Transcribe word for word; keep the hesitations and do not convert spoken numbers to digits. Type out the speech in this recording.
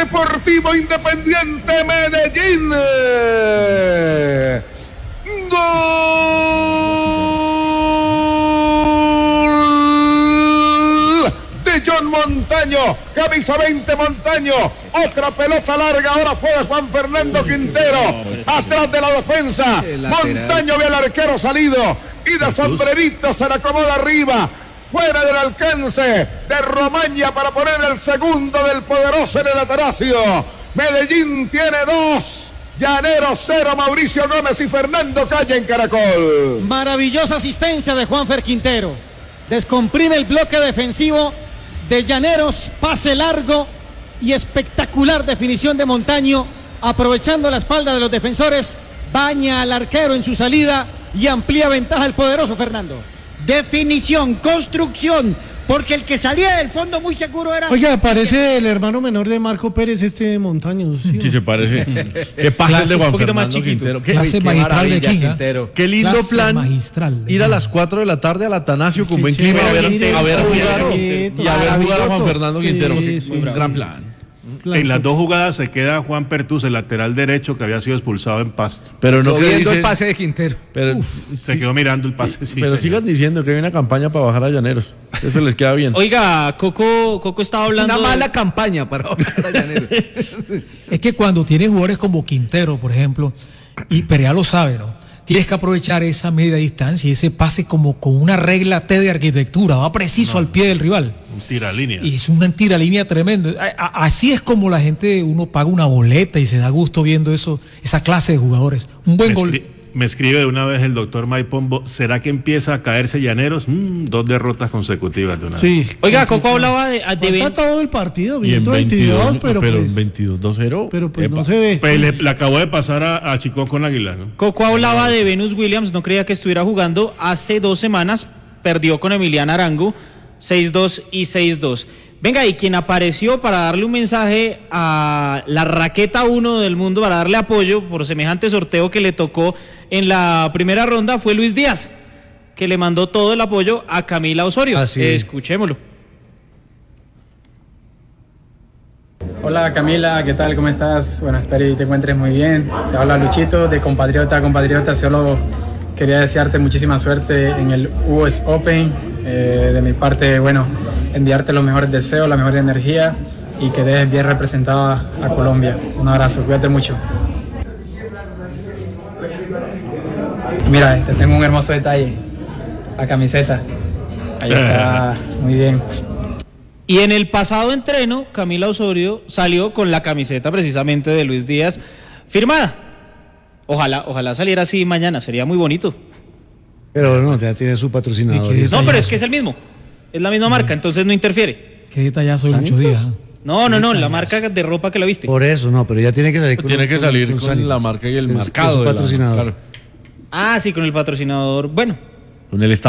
Deportivo Independiente Medellín. Gol de John Montaño, camisa veinte Montaño. Otra pelota larga, ahora fue de Juan Fernando Quintero, atrás de la defensa. Montaño ve al arquero salido y de sombrerito se le acomoda arriba, fuera del alcance de Romaña para poner el segundo del poderoso en el Atanasio. Medellín tiene dos, Llaneros cero, Mauricio Gómez y Fernando Calle en Caracol. Maravillosa asistencia de Juanfer Quintero. Descomprime el bloque defensivo de Llaneros, pase largo y espectacular definición de Montaño, aprovechando la espalda de los defensores, baña al arquero en su salida y amplía ventaja el poderoso Fernando. Definición, construcción, porque el que salía del fondo muy seguro era... Oiga, parece el hermano menor de Marco Pérez, este Montaño. Sí, sí se parece. Qué pase de Juan Fernando Quintero. Qué, clase qué magistral de Quintero. Quintero. Qué lindo clase plan magistral. Ir a las cuatro de la tarde al Atanasio con buen clima a ver, a ver jugar y a ver jugar a Juan Fernando sí, Quintero. Sí, un sí, gran sí. plan. En las dos jugadas se queda Juan Pertus, el lateral derecho que había sido expulsado en Pasto. Pero no que viendo dice, el pase de Quintero. Pero, Uf, se sí, quedó mirando el pase. Sí, pero señor. sigan diciendo que hay una campaña para bajar a Llaneros. Eso les queda bien. Oiga, Coco, Coco estaba hablando. Una mala de... campaña para bajar a Llaneros. Es que cuando tienes jugadores como Quintero, por ejemplo, y Perea lo sabe, ¿no? Tienes que aprovechar esa media distancia y ese pase como con una regla T de arquitectura, va preciso no, al pie del rival. Un tiralínea. Y es una tiralínea tremendo. A, a, así es como la gente, uno paga una boleta y se da gusto viendo eso, esa clase de jugadores. Un buen me gol. Escri- me escribe de una vez el doctor Maipombo, ¿será que empieza a caerse Llaneros? Mm, dos derrotas consecutivas de una Sí. vez. Oiga, Coco hablaba de... de Falta todo el partido, y en veintidós, pero, pero pues, veintidós dos cero. pero pues Epa. no se ve. Pues le, le acabó de pasar a, a Chico con Águila, ¿no? Coco hablaba de Venus Williams, no creía que estuviera jugando. Hace dos semanas perdió con Emiliana Arango, seis dos y seis dos. Venga, y quien apareció para darle un mensaje a la raqueta uno del mundo, para darle apoyo por semejante sorteo que le tocó en la primera ronda, fue Luis Díaz, que le mandó todo el apoyo a Camila Osorio. Así Eh, es. escuchémoslo. Hola Camila, ¿qué tal? ¿Cómo estás? Bueno, espero que te encuentres muy bien. Te habla Luchito, de compatriota a compatriota. Solo quería desearte muchísima suerte en el U S Open. Eh, de mi parte, bueno, enviarte los mejores deseos, la mejor energía y que dejes bien representada a Colombia. Un abrazo, cuídate mucho. Mira, te tengo un hermoso detalle. La camiseta. Ahí está, muy bien. Y en el pasado entreno, Camila Osorio salió con la camiseta precisamente de Luis Díaz firmada. Ojalá, ojalá saliera así mañana, sería muy bonito. Pero no, ya tiene su patrocinador. No, pero es que es el mismo, es la misma marca, entonces no interfiere. Qué detallazo de Lucho Díaz. No, no, no, la marca de ropa que la viste. Por eso, no, pero ya tiene que salir con, Tiene que salir con, con la marca y el es, marcado. su patrocinador. De la, claro. Ah, sí, con el patrocinador. Bueno. Con el